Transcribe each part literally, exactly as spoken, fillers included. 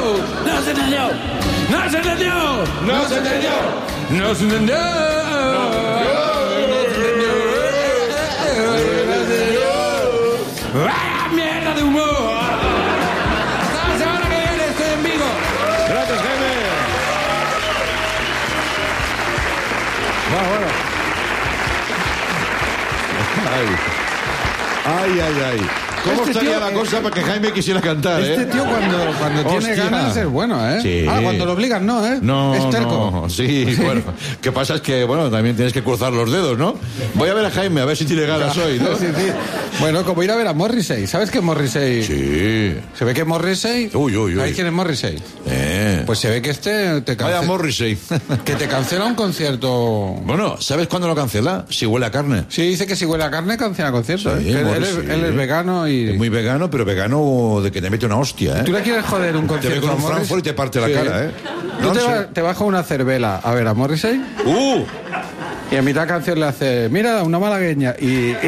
No se entendió. No se entendió. No se entendió. No se entendió. ¡Vaya mierda de humor! Hasta la semana que viene estoy en vivo. Gracias, Jaime. Bueno, bueno. Ay, ay, ay. ¿Cómo Este estaría tío, la eh, cosa para que Jaime quisiera cantar, Este eh? tío cuando, cuando tiene Hostia. ganas es bueno, ¿eh? Sí. Ah, cuando lo obligan, no, ¿eh? No, es terco. no, sí, bueno. ¿Qué pasa? Es que, bueno, también tienes que cruzar los dedos, ¿no? Voy a ver a Jaime, a ver si tiene ganas hoy, ¿no? Sí, sí. Bueno, como ir a ver a Morrissey. ¿Sabes qué es Morrissey? Sí. Se ve que Morrissey... Uy, uy, uy. ¿Sabes quién es Morrissey? Eh. Pues se ve que este te Vaya cancela... Morrissey. Que te cancela un concierto... Bueno, ¿sabes cuándo lo cancela? Si huele a carne. Sí, dice que si huele a carne cancela conciertos. Sí, ¿eh? Que él, Morrissey. es, él es vegano y... Es muy vegano, pero vegano de que te mete una hostia, ¿eh? ¿Tú le quieres joder un Te concierto ve con a un Morrissey? Frankfurt y te parte la Sí. cara, ¿eh? Tú No te, sé. va- te vas con una cervela a ver a Morrissey ¡Uh! y a mitad canción le hace, mira, una malagueña. Y... y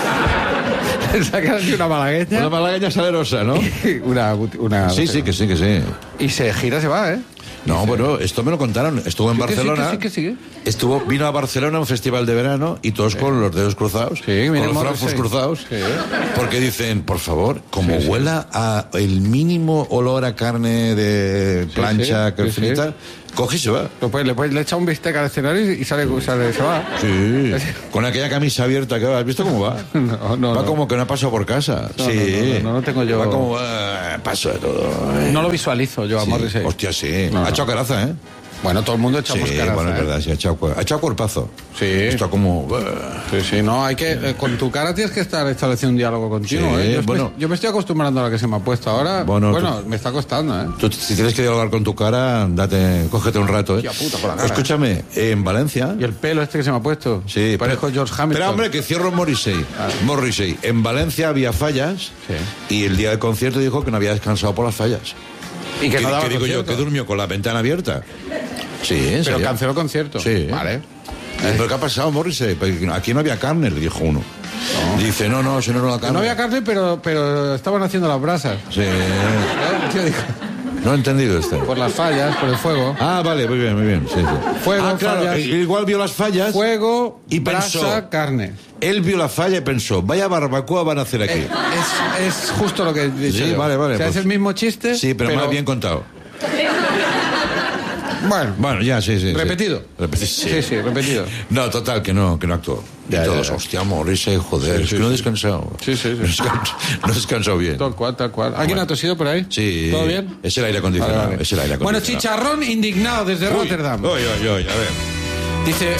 le sacas así una malagueña. Una malagueña salerosa, ¿no? una, una... Sí, sí, que sí, que sí. Y se gira, se va, ¿eh? No, bueno, esto me lo contaron. Estuvo en Sí, que sí, Barcelona. que sí, que sí, que sí. Estuvo, vino a Barcelona a un festival de verano y todos con los dedos cruzados. Sí, con mira, los Morrissey. francos cruzados. Sí. Porque dicen, por favor, como Sí, sí. huela a el mínimo olor a carne de plancha sí, que sí, frita, sí. coge y se va. Lo puedes- le, puedes- le echa un bistec al escenario y sale, sale se va. Sí, con aquella camisa abierta que va. ¿Has visto cómo va? No, no, va no. como que no ha pasado por casa. No, sí. no, no, no, no tengo yo- Va como, eh, paso de todo. eh. No lo visualizo yo a Sí. Morrissey. Hostia, sí. No, ha no. echado caraza, ¿eh? Bueno, todo el mundo Sí, echamos caraza, bueno, es ¿eh? verdad, sí, ha echado, cu- ha echado cuerpazo. Sí. Está como... eh, Sí, sí, no, hay que... eh, con tu cara tienes que estar estableciendo un diálogo continuo, Sí, ¿eh? Yo, bueno. me, yo me estoy acostumbrando a la que se me ha puesto ahora. Bueno, Bueno, tú- me está costando, ¿eh? Tú, si tienes que dialogar con tu cara, date, cógete un rato, ¿eh? Hostia puta, con la cara. Escúchame, en Valencia... Y el pelo este que se me ha puesto. Sí, Parezco pero- George Hamilton. Pero hombre, que cierro Morrissey. Morrissey. En Valencia había fallas Sí. y el día del concierto dijo que no había descansado por las fallas. Y que ¿Qué, no daba qué digo yo? concierto. ¿Que durmió con la ventana abierta? Sí, en Pero serio. canceló concierto. Sí. Vale. ¿Pero qué ha pasado, Morrissey? Pues aquí no había carne, le dijo uno. Dice, no, no, si no, no la carne. No había carne, pero, pero estaban haciendo las brasas. Sí. ¿Eh? El tío dijo, No he entendido este. por las fallas, por el fuego. Ah, vale, muy bien, muy bien. Sí, sí. Fuego, ah, claro, fallas. igual vio las fallas. Fuego, Y brasa, pensó- carne. Él vio la falla y pensó, vaya barbacoa van a hacer aquí. Eh, Es, es justo lo que he dicho Sí, yo. vale, vale, O sea, pues- es el mismo chiste. Sí, pero, más bien contado. Bueno, Bueno, ya, sí, sí. sí. repetido. Repeti- Sí, sí, repetido. No, total, que no, que no actuó. Ya, y todos, ya, ya. hostia, Morrissey, joder, Sí, es sí, que no he sí. descansado. Sí, sí, sí. No he descansado, no he descansado bien. Tal cual, tal cual. ¿Alguien Bueno. ha tosido por ahí? Sí. ¿Todo bien? Es el aire acondicionado. Vale, vale. Es el aire Bueno, acondicionado. chicharrón indignado desde Uy, Rotterdam. Uy, uy, uy, a ver. Dice...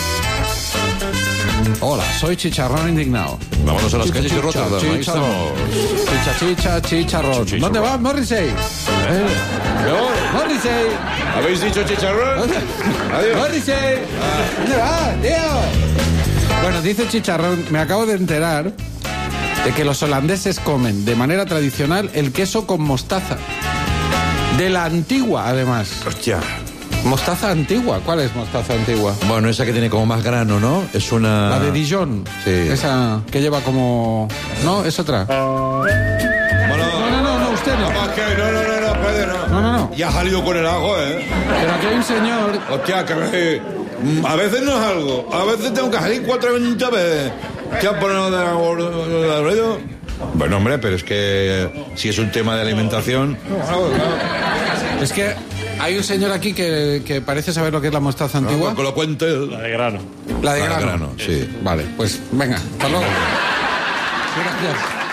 Hola, soy chicharrón indignado. Vámonos a las calles de Chicha, Rotterdam. Ahí chicharrón. estamos. Chicha, chicha, chicharrón. Chicha, ¿Dónde chicharrón. vas, Morrissey? ¿No? Morrissey. ¿Habéis dicho chicharrón? Adiós. Morrissey. ¿Dónde vas, tío? Bueno, dice Chicharrón, me acabo de enterar de que los holandeses comen de manera tradicional el queso con mostaza. De la antigua, además. Hostia. Mostaza antigua. ¿Cuál es mostaza antigua? Bueno, esa que tiene como más grano, ¿no? Es una... La de Dijon. Sí. Esa que lleva como... No, es otra. No, Bueno, no, no, no, usted no. Capaz que no, no, no, no, espérate, no. No, no, no. Ya ha salido con el ajo, ¿eh? Pero aquí hay un señor... Hostia, que me- mm, a veces no es algo. A veces tengo que salir cuatro veinte veces. ¿Qué has ponido de la ruido? Bueno, hombre, pero es que si es un tema de alimentación... Es que hay un señor aquí que, que parece saber lo que es la mostaza antigua. Que lo cuente él. La de grano. La de La de grano. grano, sí. Vale, pues venga, hasta luego. Gracias.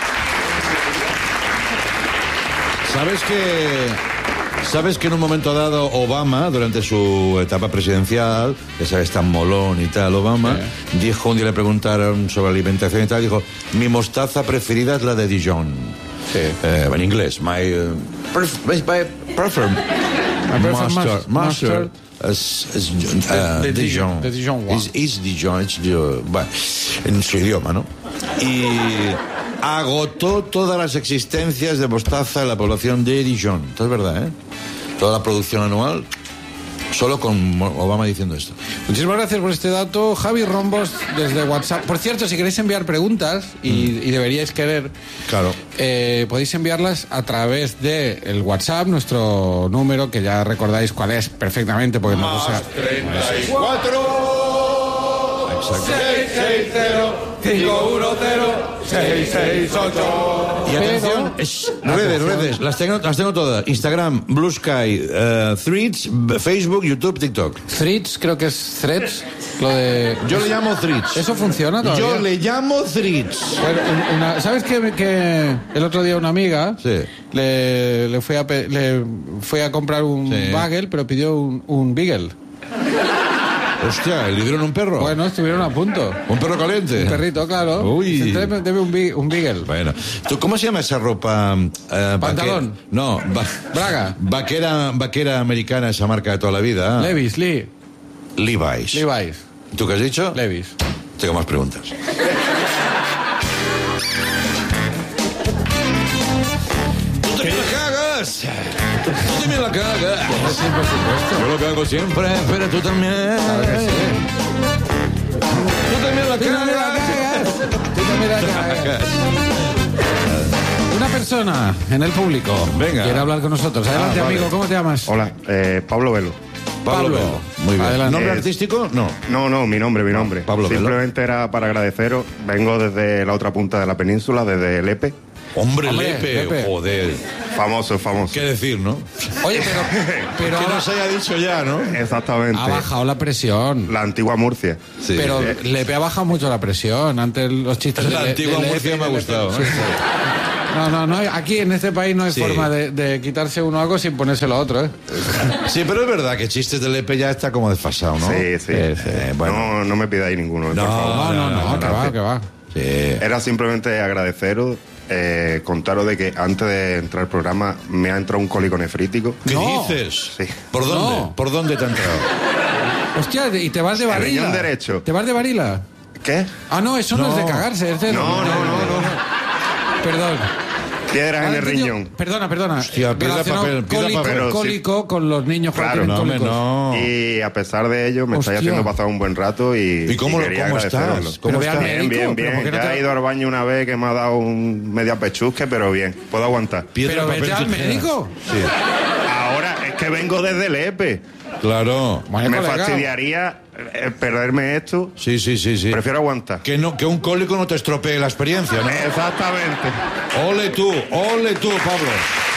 ¿Sabes que... ¿Sabes que en un momento dado Obama, durante su etapa presidencial, que sabes, tan molón y tal, Obama, dijo, un día le preguntaron sobre alimentación y tal, dijo, mi mostaza preferida es la de Dijon. Sí. Eh, en inglés, my, uh, pref- my, my prefer prefer mustard, mustard. mustard is, is, uh, De- de Dijon. Dijon, de Dijon, wow. Is, is Dijon, it's Dijon. Bueno, en su idioma, ¿no? Y agotó todas las existencias de mostaza en la población de Dijon. Esto es verdad, ¿eh? Toda la producción anual Solo con Obama diciendo esto. Muchísimas gracias por este dato, Javi Rombos, desde WhatsApp. Por cierto, si queréis enviar preguntas, y, mm. y deberíais querer, claro, eh, podéis enviarlas a través de el WhatsApp, nuestro número, que ya recordáis cuál es perfectamente, porque no Más sea... treinta y cuatro. Exacto. seis seis cero, cinco uno cero, seis seis ocho. Y atención, es, redes, redes, las tengo, las tengo todas. Instagram, Blue Sky, uh, Threads, Facebook, YouTube, TikTok. Threads, creo que es Threads, lo de... Yo le llamo Threads. ¿Eso funciona todavía? Yo le llamo Threads. Bueno, una- ¿sabes que, que el otro día una amiga Sí. le, le, fue a, pe- le fue a comprar un Sí. bagel, pero pidió un, un beagle? Hostia, ¿le dieron un perro? Bueno, estuvieron a punto. ¿Un perro caliente? Un perrito, claro. Uy. Dice, "Deme- deme un, bi- un beagle". Bueno, ¿tú cómo se llama esa ropa? eh, Pantalón. vaque- No, va- Braga. Vaquera, vaquera americana, esa marca de toda la vida. Levi's, Lee. Levi's. Levi's. ¿Tú qué has dicho? Levi's. Tengo más preguntas. ¡Tú también la cagas! ¡Tú también la cagas! Sí, por supuesto. Yo lo cago siempre, pero tú también. Claro que sí. Tú también la Tú también la cagas. cagas. Tú también la cagas. Una persona en el público Venga. quiere hablar con nosotros. Adelante, Ah, vale. amigo, ¿cómo te llamas? Hola, eh, Pablo Velo. Pablo Pablo. Velo. Muy bien. Adelante. ¿Nombre Eh, artístico? No. No, no, mi nombre, mi nombre. Pablo Velo. Simplemente era para agradeceros. Vengo desde la otra punta de la península, desde Lepe. Hombre, Hombre, Lepe. Lepe. Joder. Famoso, famoso. ¿Qué decir, no? Oye, pero, pero Que ahora nos haya dicho ya, ¿no? Exactamente. ha bajado la presión. La antigua Murcia. Sí. Pero Lepe ha bajado mucho la presión. Antes los chistes La de Le- antigua de Lepe Murcia y me ha de gustado, Lepe. ¿eh? Sí, sí. No, no, no. hay- Aquí en este país no hay Sí. forma de, de quitarse uno algo sin ponérselo a otro, ¿eh? Sí, pero es verdad que chistes de Lepe ya está como desfasado, ¿no? Sí, sí. Eh, bueno. No, no me pidáis ninguno, por No, favor. No, no, no, no, que va, que va. Sí. Era simplemente agradeceros, eh, contaros de que antes de entrar al programa me ha entrado un cólico nefrítico. ¿Qué No. dices? Sí. ¿Por dónde? No. ¿Por dónde te ha entrado? Hostia, y te vas de El varila. riñón derecho. ¿Te vas de varila? ¿Qué? Ah, no, eso no, No. es de cagarse. Es de... No, no, no, Perdón. Piedras en Ahora el entendido- riñón. Perdona, perdona. Hostia, piedra, Relacionado papel, piedra, cólico, papel. Pero sí. cólico con los niños que Claro, tienen No, hombre, cólicos. no. Y a pesar de ello, me Hostia. estáis haciendo pasar un buen rato y, ¿Y cómo, y quería cómo agradeceroslo. estás? ¿Cómo Pero ve al estás? médico. Bien, bien, ¿pero por bien. qué no Ya te- he ido al baño una vez que me ha dado un media pechusque, pero bien, puedo aguantar. Piedra, Pero papel, vete al tijera. médico. Sí. Ahora, es que vengo desde Lepe. Claro. Bueno, Me colega. fastidiaría eh, perderme esto. Sí, sí, sí, sí. Prefiero aguantar. Que, no, que un cólico no te estropee la experiencia, ¿no? Exactamente. Ole tú, ole tú, Pablo.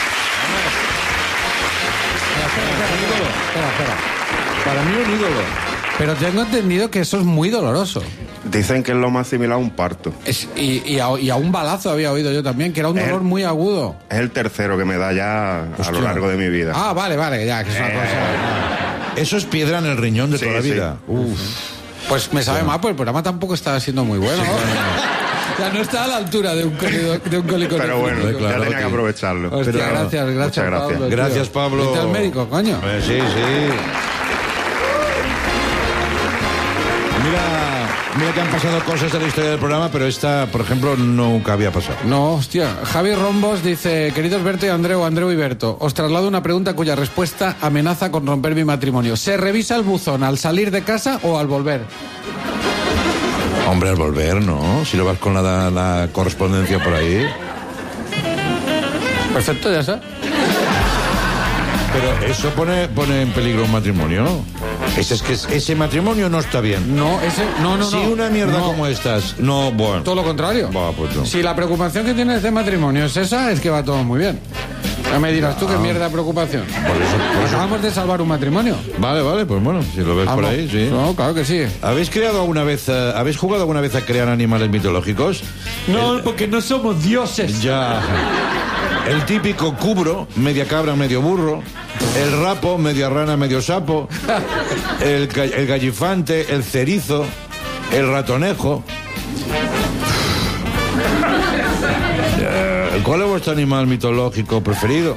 Espera, espera. Para mí un ídolo. Pero tengo entendido que eso es muy doloroso. Dicen que es lo más similar a un parto. Es- y, y, a, y a un balazo había oído yo también, que era un Eh. dolor muy agudo. Es el tercero que me da ya a Hostia. lo largo de mi vida. Ah, vale, vale, ya, que es una Eh. cosa. Eso es piedra en el riñón de Sí, toda la sí. vida. Uf. Pues me sabe mal, pues el programa tampoco estaba siendo muy bueno. Ya no está a la altura de un cólico, de un cólico Pero bueno, nefrítico. claro ya tenía que- que aprovecharlo. Hostia, Pero- gracias, gracias, Muchas gracias. Pablo, tío. Gracias, Pablo. Vete al médico, coño. Eh, sí, sí. Mira, mira que han pasado cosas de la historia del programa, pero esta, por ejemplo, nunca había pasado. No, hostia. Javi Rombos dice, queridos Berto y Andreu, Andreu y Berto, os traslado una pregunta cuya respuesta amenaza con romper mi matrimonio. ¿Se revisa el buzón al salir de casa o al volver? Hombre, al volver, ¿no? Si lo vas con la, la correspondencia por ahí. Perfecto, ya está. Pero eso pone, pone en peligro un matrimonio. Ese, es que ese matrimonio no está bien. No, ese, no, no, Si no. una mierda No, como estas, no, bueno. todo lo contrario. Va, pues no. Si la preocupación que tienes de matrimonio es esa, es que va todo muy bien. Ya me dirás tú qué mierda de preocupación. Por eso, por eso. Acabamos de salvar un matrimonio. Vale, vale, pues bueno, si lo ves por Vamos. ahí, sí. No, claro que sí. ¿Habéis creado alguna vez, eh, habéis jugado alguna vez a crear animales mitológicos? No, porque no somos dioses. Ya. El típico cubro, media cabra, medio burro. El rapo, media rana, medio sapo. El, ga- el gallifante, el cerizo. El ratonejo. Eh, ¿Cuál es vuestro animal mitológico preferido?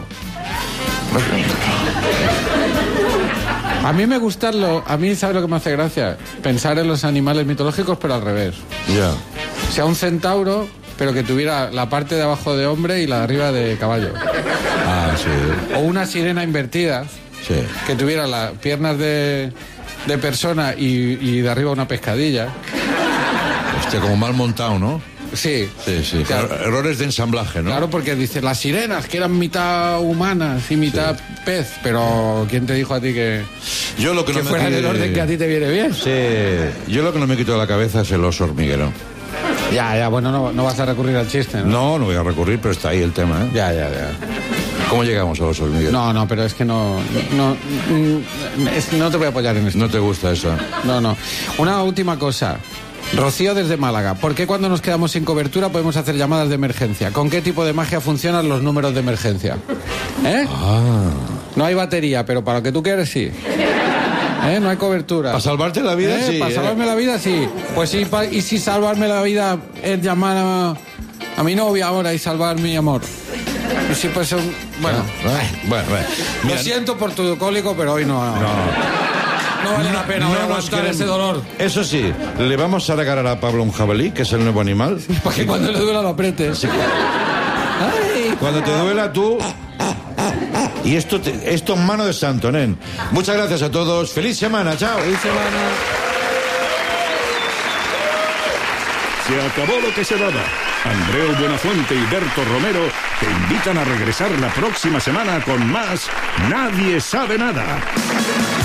A mí me gustan los... A mí, ¿sabes lo que me hace gracia? Pensar en los animales mitológicos, pero al revés. Ya. O sea, un centauro, pero que tuviera la parte de abajo de hombre y la de arriba de caballo. Ah, sí. O una sirena invertida, Sí. que tuviera las piernas de, de persona y, y de arriba una pescadilla. Hostia, como mal montado, ¿no? Sí. Sí, sí. Claro. Claro, errores de ensamblaje, ¿no? Claro, porque dice las sirenas, que eran mitad humanas y mitad sí. pez, pero ¿quién te dijo a ti que, yo lo que, que no fuera me del orden que a ti te viene bien? Sí, yo lo que no me quito de la cabeza es el oso hormiguero. Ya, ya, bueno, no, no vas a recurrir al chiste, ¿no? No, no voy a recurrir, pero está ahí el tema, ¿eh? Ya, ya, ya. ¿Cómo llegamos a los hormigueros? No, no, pero es que no... No, no, es, no te voy a apoyar en esto. ¿No te gusta eso? No, no. Una última cosa. Rocío desde Málaga. ¿Por qué cuando nos quedamos sin cobertura podemos hacer llamadas de emergencia? ¿Con qué tipo de magia funcionan los números de emergencia? ¿Eh? Ah. No hay batería, pero para lo que tú quieres, sí. ¿Eh? No hay cobertura. ¿Para salvarte la vida? ¿Eh? Sí. Para ¿eh? salvarme la vida, sí. Pues sí, pa- y si salvarme la vida es llamar a, a mi novia ahora y salvar mi amor. Y si pues un... Bueno, Ah, bueno, bueno. lo Mira, siento por tu cólico, pero hoy no... no. No vale la pena, voy a nos aguantar queremos. ese dolor. Eso sí, le vamos a regalar a Pablo un jabalí, que es el nuevo animal. Para que cuando le duela lo aprietes. Ay. Cuando te duela tú... Y esto, te- esto en mano de santo, nen. Muchas gracias a todos. Feliz semana, chao. Feliz semana. Se acabó lo que se daba. Andreu Buenafuente y Berto Romero te invitan a regresar la próxima semana con más Nadie sabe nada.